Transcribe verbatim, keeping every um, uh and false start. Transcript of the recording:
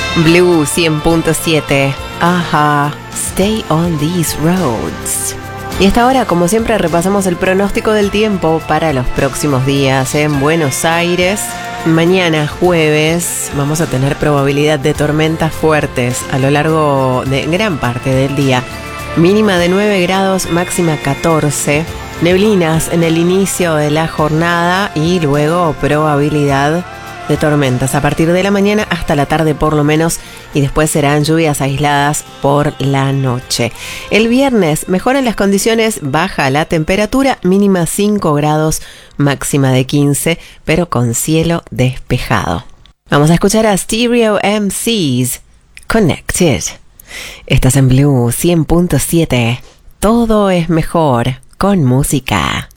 Blue cien punto siete. Ajá, Stay on These Roads. Y hasta ahora, como siempre, repasamos el pronóstico del tiempo para los próximos días en Buenos Aires. Mañana, jueves, vamos a tener probabilidad de tormentas fuertes a lo largo de gran parte del día. Mínima de nueve grados, máxima catorce. Neblinas en el inicio de la jornada y luego probabilidad de tormentas a partir de la mañana hasta la tarde por lo menos, y después serán lluvias aisladas por la noche. El viernes mejoran las condiciones, baja la temperatura, mínima cinco grados, máxima de quince, pero con cielo despejado. Vamos a escuchar a Stereo M Cs, Connected. Estás en Blue cien punto siete. Todo es mejor con música.